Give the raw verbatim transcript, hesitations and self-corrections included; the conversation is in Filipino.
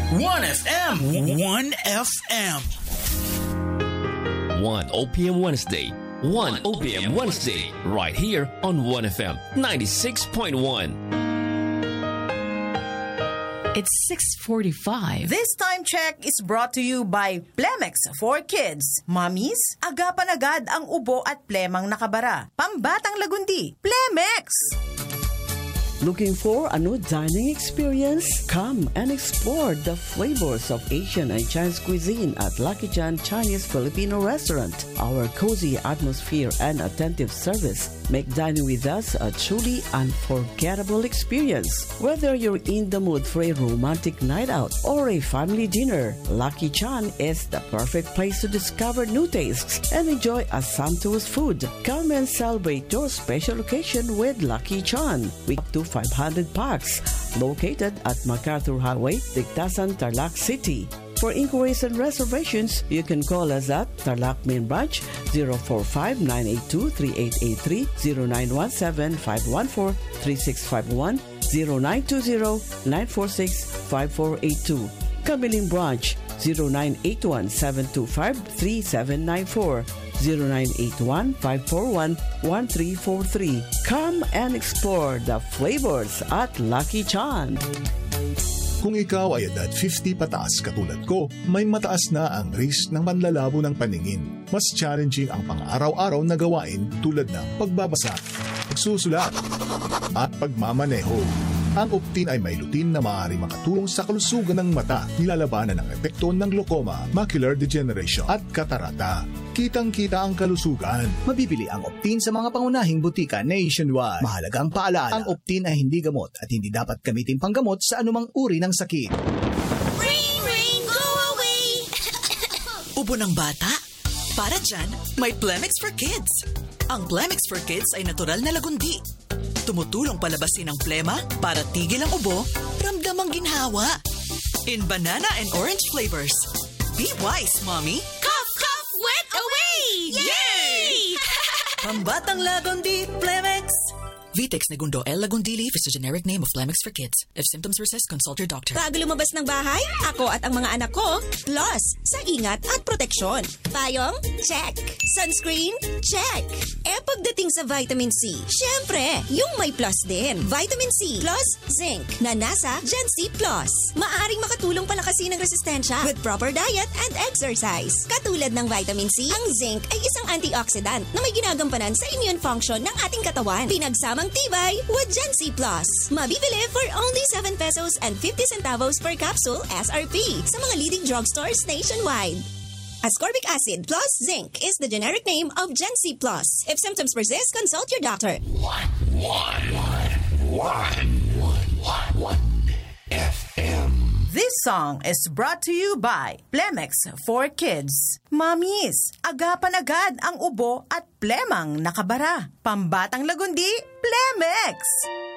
one F M. one F M. one O P M Wednesday. one O P M Wednesday. Right here on one F M ninety-six point one. It's six forty-five. This time check is brought to you by Plemex for Kids. Mommies, agapan agad ang ubo at plemang nakabara. Pambatang lagundi, Plemex! Looking for a new dining experience? Come and explore the flavors of Asian and Chinese cuisine at Lucky Chan Chinese Filipino Restaurant. Our cozy atmosphere and attentive service make dining with us a truly unforgettable experience. Whether you're in the mood for a romantic night out or a family dinner, Lucky Chan is the perfect place to discover new tastes and enjoy a sumptuous food. Come and celebrate your special occasion with Lucky Chan. We up to five hundred packs, located at MacArthur Highway, Tigtasan, Tarlac City. For inquiries and reservations, you can call us at Tarlac Main Branch zero four five, nine eight two, three eight eight three, zero nine one seven, five one four, three six five one, zero nine two zero, nine four six, five four eight two. Camiling Branch zero nine eight one, seven two five, three seven nine four, zero nine eight one, five four one, one three four three. Come and explore the flavors at Lucky Chan. Kung ikaw ay edad fifty pataas katulad ko, may mataas na ang risk ng manlalabo ng paningin. Mas challenging ang pang-araw-araw na gawain tulad ng pagbabasa, pagsusulat, at pagmamaneho. Ang Optin ay may lutin na maaari makatulong sa kalusugan ng mata, nilalabanan ang epekto ng glaucoma, macular degeneration at katarata. Kitang-kita ang kalusugan. Mabibili ang Optin sa mga pangunahing butika nationwide. Mahalagang paalala, ang Optin ay hindi gamot at hindi dapat gamitin panggamot sa anumang uri ng sakit. Rain, rain, go away! Ubo ng bata? Para dyan, may Plemex for Kids. Ang Plemex for Kids ay natural na lagundi. Tumutulong palabasin ang plema para tigil ang ubo, ramdam ang ginhawa. In banana and orange flavors. Be wise, Mommy. Cough, cough, wet away! Yay! Pambatang lagundi, Plemex. Vitex Negundo L. Lagundi Leaf is the generic name of Plemex for Kids. If symptoms persist, consult your doctor. Bago lumabas ng bahay, ako at ang mga anak ko, plus sa ingat at proteksyon. Payong? Check. Sunscreen? Check. Eh pagdating sa vitamin C, syempre, yung may plus din. Vitamin C plus zinc na nasa Gen C Plus. Maaring makatulong palakasin ang resistensya with proper diet and exercise. Katulad ng vitamin C, ang zinc ay isang antioxidant na may ginagampanan sa immune function ng ating katawan. Pinagsamang tibay with Gen C Plus. Mabibili for only seven pesos and fifty centavos per capsule S R P sa mga leading drugstores nationwide. Ascorbic acid plus zinc is the generic name of Gen C Plus. If symptoms persist, consult your doctor. One, one, one, one, one, one, F M. This song is brought to you by Plemex for Kids. Mommies, agapan agad ang ubo at plemang nakabara. Pambatang lagundi, Plemex!